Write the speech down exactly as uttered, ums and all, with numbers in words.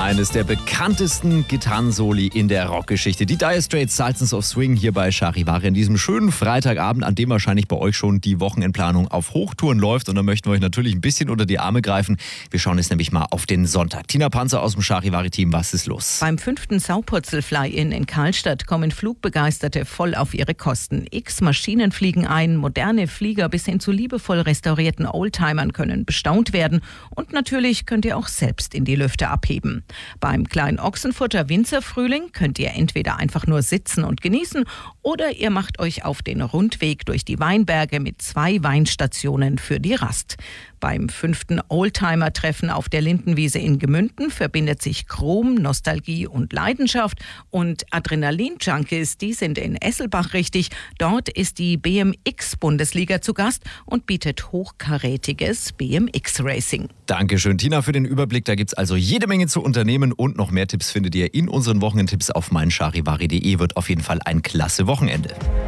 Eines der bekanntesten Gitarrensoli in der Rockgeschichte. Die Dire Straits, Sultans of Swing hier bei Charivari an diesem schönen Freitagabend, an dem wahrscheinlich bei euch schon die Wochenendplanung auf Hochtouren läuft. Und da möchten wir euch natürlich ein bisschen unter die Arme greifen. Wir schauen jetzt nämlich mal auf den Sonntag. Tina Panzer aus dem Charivari-Team, was ist los? Beim fünften Saupurzel-Fly-In in Karlstadt kommen Flugbegeisterte voll auf ihre Kosten. X Maschinen fliegen ein, moderne Flieger bis hin zu liebevoll restaurierten Oldtimern können bestaunt werden. Und natürlich könnt ihr auch selbst in die Lüfte abheben. Beim kleinen Ochsenfurter Winzerfrühling könnt ihr entweder einfach nur sitzen und genießen oder ihr macht euch auf den Rundweg durch die Weinberge mit zwei Weinstationen für die Rast. Beim fünften Oldtimer-Treffen auf der Lindenwiese in Gemünden verbindet sich Chrom, Nostalgie und Leidenschaft. Und Adrenalin-Junkies, die sind in Esselbach richtig. Dort ist die B M X-Bundesliga zu Gast und bietet hochkarätiges B M X-Racing. Dankeschön, Tina, für den Überblick. Da gibt es also jede Menge zu unternehmen und noch mehr Tipps findet ihr in unseren Wochenendtipps auf meincharivari punkt de. Wird auf jeden Fall ein klasse Wochenende.